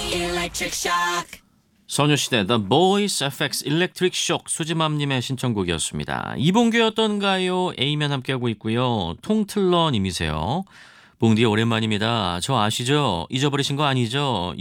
Electric Shock. 소녀시대 The Boys FX Electric Shock 수지맘님의 신청곡이었습니다. 이봉규였던가요? A면 함께하고 있고요. 통틀러님이세요. 봉디 오랜만입니다. 저 아시죠? 잊어버리신 거 아니죠?